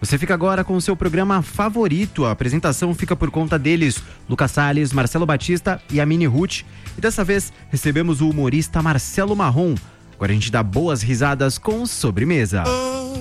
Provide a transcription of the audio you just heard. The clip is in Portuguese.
Você fica agora com o seu programa favorito. A apresentação fica por conta deles, Lucas Salles, Marcelo Batista e a Mini Ruth. E dessa vez recebemos o humorista Marcelo Marrom. Agora a gente dá boas risadas com Sobremesa.